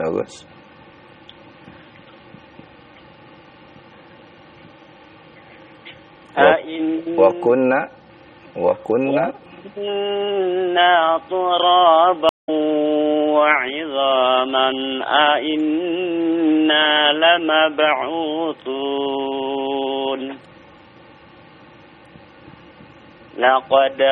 Bagus. Wa kunna turaban wa 'idhaman a inna lamab'utsun laqad